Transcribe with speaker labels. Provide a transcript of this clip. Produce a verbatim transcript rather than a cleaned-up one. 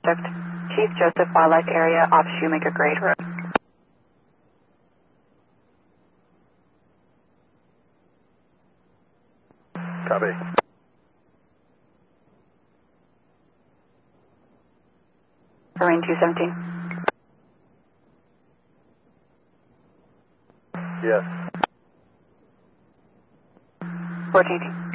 Speaker 1: contact Chief Joseph Wildlife Area off Shoemaker Grade Road.
Speaker 2: Copy.
Speaker 1: Marine two seventeen.
Speaker 2: Yes.
Speaker 1: fourteen eighteen.